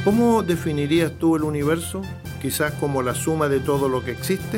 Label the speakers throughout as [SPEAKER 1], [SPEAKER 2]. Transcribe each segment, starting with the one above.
[SPEAKER 1] ¿Cómo definirías tú el universo? Quizás como la suma de todo lo que existe.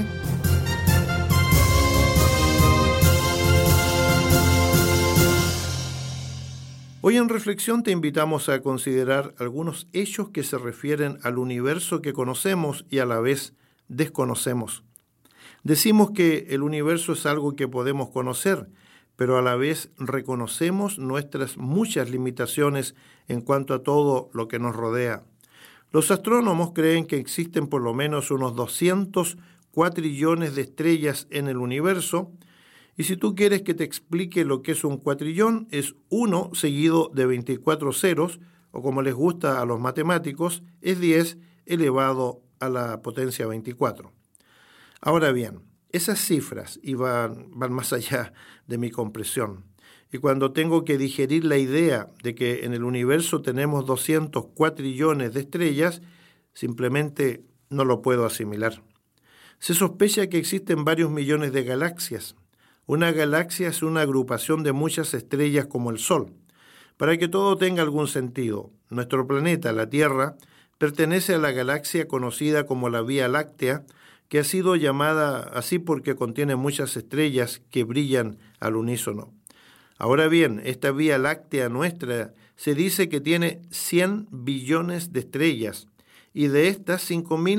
[SPEAKER 1] Hoy en Reflexión te invitamos a considerar algunos hechos que se refieren al universo que conocemos y a la vez desconocemos. Decimos que el universo es algo que podemos conocer, pero a la vez reconocemos nuestras muchas limitaciones en cuanto a todo lo que nos rodea. Los astrónomos creen que existen por lo menos unos 200 cuatrillones de estrellas en el universo, y si tú quieres que te explique lo que es un cuatrillón, es 1 seguido de 24 ceros, o como les gusta a los matemáticos, es 10 elevado a la potencia 24. Ahora bien, esas cifras van más allá de mi comprensión. Y cuando tengo que digerir la idea de que en el universo tenemos 200 cuatrillones de estrellas, simplemente no lo puedo asimilar. Se sospecha que existen varios millones de galaxias. Una galaxia es una agrupación de muchas estrellas como el Sol. Para que todo tenga algún sentido, nuestro planeta, la Tierra, pertenece a la galaxia conocida como la Vía Láctea, que ha sido llamada así porque contiene muchas estrellas que brillan al unísono. Ahora bien, esta Vía Láctea nuestra se dice que tiene 100 billones de estrellas, y de estas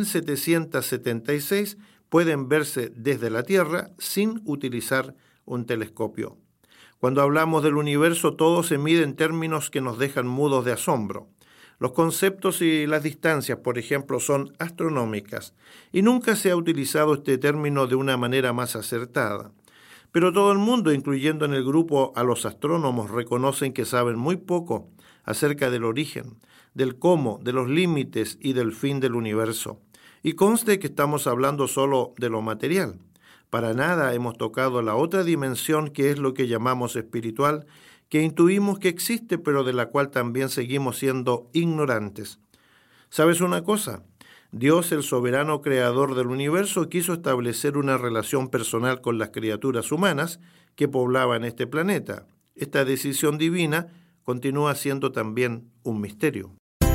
[SPEAKER 1] 5.776 pueden verse desde la Tierra sin utilizar un telescopio. Cuando hablamos del universo, todo se mide en términos que nos dejan mudos de asombro. Los conceptos y las distancias, por ejemplo, son astronómicas, y nunca se ha utilizado este término de una manera más acertada. Pero todo el mundo, incluyendo en el grupo a los astrónomos, reconocen que saben muy poco acerca del origen, del cómo, de los límites y del fin del universo. Y conste que estamos hablando solo de lo material. Para nada hemos tocado la otra dimensión, que es lo que llamamos espiritual, que intuimos que existe, pero de la cual también seguimos siendo ignorantes. ¿Sabes una cosa? Dios, el soberano creador del universo, quiso establecer una relación personal con las criaturas humanas que poblaban este planeta. Esta decisión divina continúa siendo también un misterio.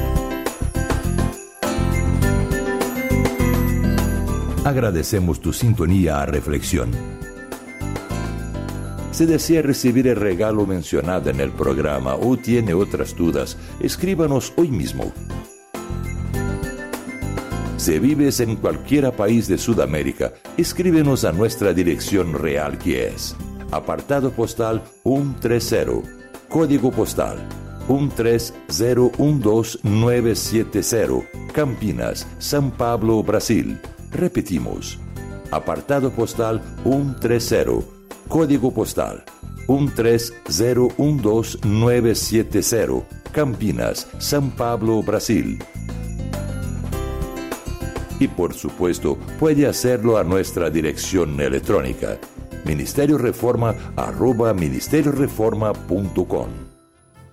[SPEAKER 2] Agradecemos tu sintonía a Reflexión. Si desea recibir el regalo mencionado en el programa o tiene otras dudas, escríbanos hoy mismo. Si vives en cualquier país de Sudamérica, escríbenos a nuestra dirección real, que es apartado postal 130, código postal 13012970, Campinas, São Paulo, Brasil. Repetimos, apartado postal 130, código postal 13012970, Campinas, São Paulo, Brasil. Y por supuesto, puede hacerlo a nuestra dirección electrónica, ministerioreforma@ministerioreforma.com.